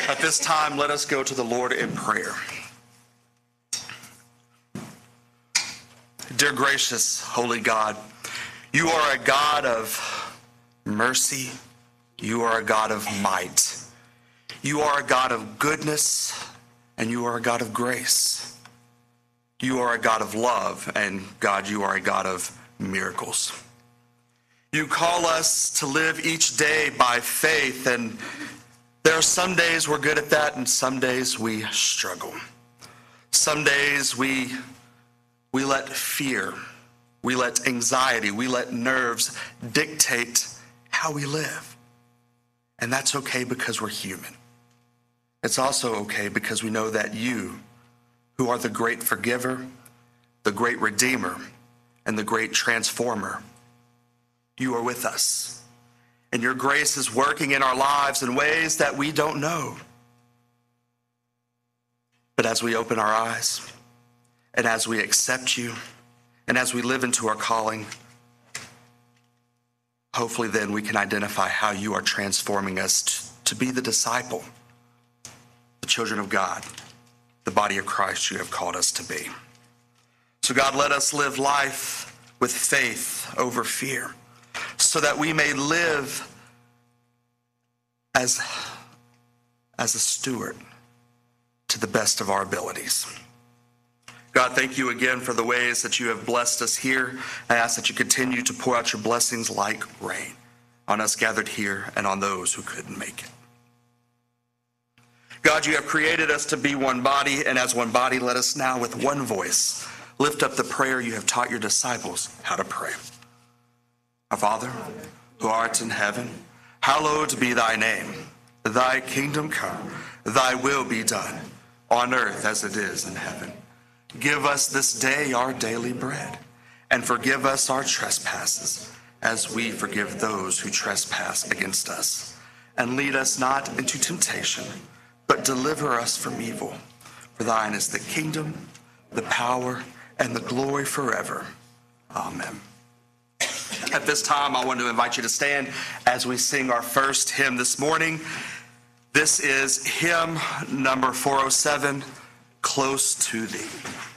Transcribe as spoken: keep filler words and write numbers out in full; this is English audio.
At this time, let us go to the Lord in prayer. Dear gracious, holy God, you are a God of mercy. You are a God of might. You are a God of goodness, and you are a God of grace. You are a God of love, and God, you are a God of miracles. You call us to live each day by faith, and there are some days we're good at that, and some days we struggle. Some days we we let fear, we let anxiety, we let nerves dictate how we live. And that's okay because we're human. It's also okay because we know that you, who are the great forgiver, the great redeemer, and the great transformer, you are with us. And your grace is working in our lives in ways that we don't know. But as we open our eyes, and as we accept you, and as we live into our calling, hopefully then we can identify how you are transforming us to, to be the disciple, the children of God, the body of Christ you have called us to be. So God, let us live life with faith over fear, so that we may live as, as a steward to the best of our abilities. God, thank you again for the ways that you have blessed us here. I ask that you continue to pour out your blessings like rain on us gathered here and on those who couldn't make it. God, you have created us to be one body, and as one body, let us now with one voice lift up the prayer you have taught your disciples how to pray. Our Father, who art in heaven, hallowed be thy name. Thy kingdom come, thy will be done, on earth as it is in heaven. Give us this day our daily bread, and forgive us our trespasses, as we forgive those who trespass against us. And lead us not into temptation, but deliver us from evil. For thine is the kingdom, the power, and the glory forever. Amen. At this time, I want to invite you to stand as we sing our first hymn this morning. This is hymn number four oh seven, Close to Thee.